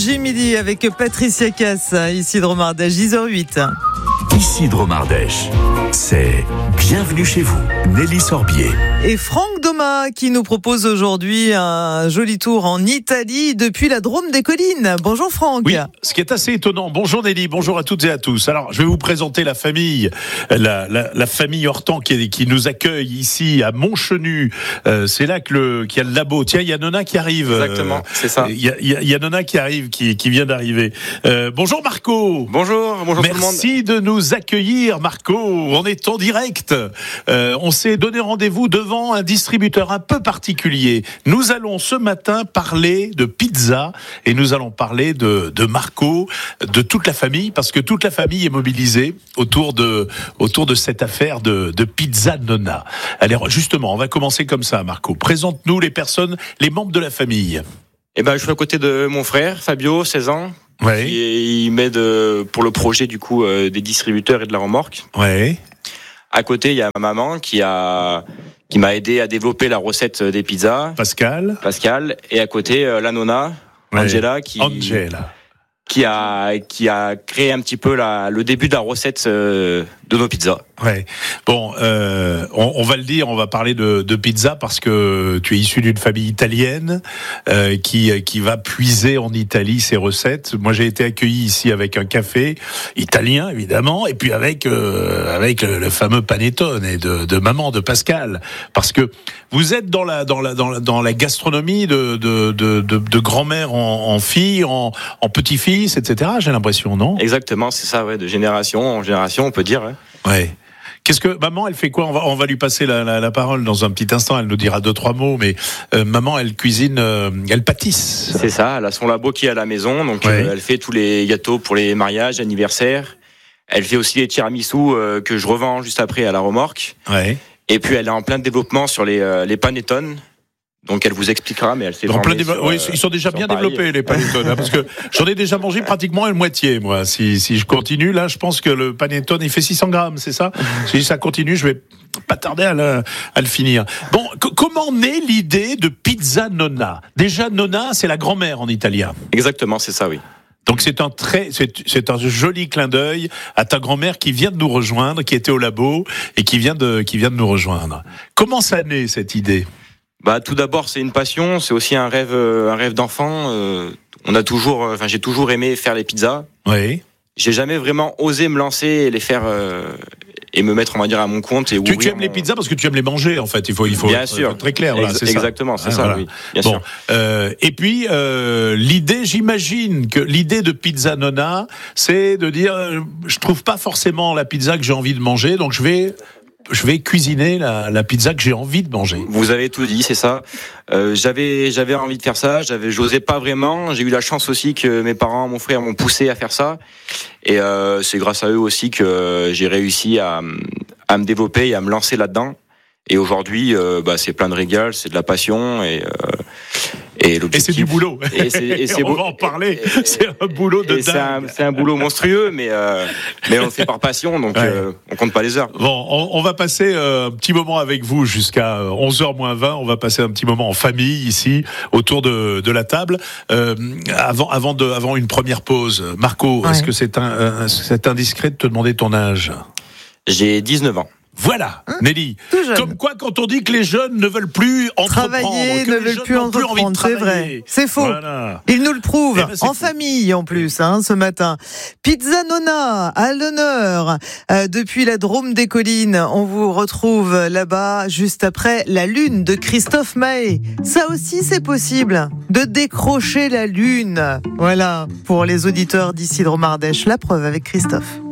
Énergie Midi avec Patricia Cass, Isidro Mardèche, 10h08. Isidro Mardèche, c'est Bienvenue chez vous, Nelly Sorbier. Et Franck Doma qui nous propose aujourd'hui un joli tour en Italie depuis la Drôme des Collines. Bonjour Franck. Oui, ce qui est assez étonnant. Bonjour Nelly, bonjour à toutes et à tous. Alors, je vais vous présenter la famille, la famille Hortan qui nous accueille ici à Montchenu. C'est là qu'il y a le labo. Tiens, il y a Nona qui arrive. Exactement, c'est ça. Il y a Nona qui arrive, qui vient d'arriver. Bonjour Marco. Bonjour tout le monde. Merci de nous accueillir Marco. On est en direct. On s'est donné rendez-vous devant un distributeur un peu particulier. Nous allons ce matin parler de pizza et nous allons parler de Marco, de toute la famille, parce que toute la famille est mobilisée autour de cette affaire de Pizza Nonna. Alors justement, on va commencer comme ça Marco. Présente-nous les personnes, les membres de la famille. Je suis à côté de mon frère Fabio, 16 ans. Ouais. Il m'aide pour le projet du coup des distributeurs et de la remorque. Ouais. À côté, il y a ma maman qui m'a aidé à développer la recette des pizzas. Pascal. Et à côté, la nonna, ouais. Angela, qui a créé un petit peu le début de la recette de nos pizzas. Ouais. Bon, on va le dire, on va parler de pizza parce que tu es issu d'une famille italienne qui va puiser en Italie ses recettes. Moi, j'ai été accueilli ici avec un café italien, évidemment, et puis avec le fameux panettone et de maman, de Pascal, parce que vous êtes dans la gastronomie de grand-mère en fille, en petit-fils, etc. J'ai l'impression, non ? Exactement, c'est ça, ouais, de génération en génération, on peut dire. Ouais. Qu'est-ce que maman, elle fait quoi ? On va lui passer la parole dans un petit instant. Elle nous dira 2-3 mots, mais maman, elle cuisine, elle pâtisse. C'est ça. Elle a son labo qui est à la maison, donc ouais. Elle fait tous les gâteaux pour les mariages, anniversaires. Elle fait aussi les tiramisu que je revends juste après à la remorque. Ouais. Et puis elle est en plein développement sur les panettones. Donc elle vous expliquera, mais elle s'est formée oui, ils sont déjà bien Paris. développés les panettone, parce que j'en ai déjà mangé pratiquement la moitié, moi. Si je continue, là, je pense que le panettone, il fait 600 grammes, c'est ça ? Si ça continue, je vais pas tarder à le finir. Bon, comment naît l'idée de Pizza Nonna ? Déjà, Nonna, c'est la grand-mère en italien. Exactement, c'est ça, oui. Donc c'est un joli clin d'œil à ta grand-mère qui vient de nous rejoindre, qui était au labo et qui vient de nous rejoindre. Comment ça naît cette idée ? Tout d'abord, c'est une passion, c'est aussi un rêve d'enfant. J'ai toujours aimé faire les pizzas. Oui. J'ai jamais vraiment osé me lancer et les faire et me mettre, on va dire, à mon compte. Et tu aimes les pizzas parce que tu aimes les manger, en fait. Il faut bien être sûr. Très clair. Voilà, c'est exactement, ça. C'est ça. Voilà. Oui, bien sûr. Et puis l'idée, j'imagine que l'idée de Pizza Nonna, c'est de dire, je trouve pas forcément la pizza que j'ai envie de manger, donc je vais cuisiner la pizza que j'ai envie de manger. Vous avez tout dit, c'est ça. J'avais envie de faire ça, j'osais pas vraiment. J'ai eu la chance aussi que mes parents, mon frère m'ont poussé à faire ça. Et c'est grâce à eux aussi que j'ai réussi à me développer et à me lancer là-dedans. Et aujourd'hui, c'est plein de régal, c'est de la passion et c'est du boulot. On va en parler. C'est un boulot de dingue. C'est un boulot monstrueux, mais on le fait par passion, donc on compte pas les heures. Bon, on va passer un petit moment avec vous jusqu'à 11h-20. On va passer un petit moment en famille ici, autour de la table. Avant une première pause, Marco, est-ce que c'est indiscret de te demander ton âge ? J'ai 19 ans. Voilà, Nelly. Comme quoi, quand on dit que les jeunes ne veulent plus entreprendre, travailler, ne veulent plus entreprendre, c'est vrai. C'est faux. Voilà. Ils nous le prouvent. En famille, en plus, ce matin. Pizza Nonna, à l'honneur, depuis la Drôme des Collines. On vous retrouve là-bas, juste après La Lune de Christophe Maé. Ça aussi, c'est possible, de décrocher la lune. Voilà, pour les auditeurs d'Isidro Mardèche. La preuve avec Christophe.